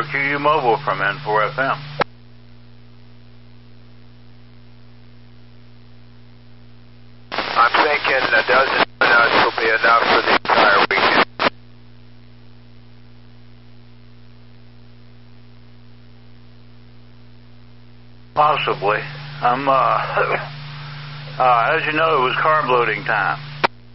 for QU Mobile from N4FM. I'm thinking a dozen nuts will be enough for the entire weekend. Possibly. As you know, it was carb loading time.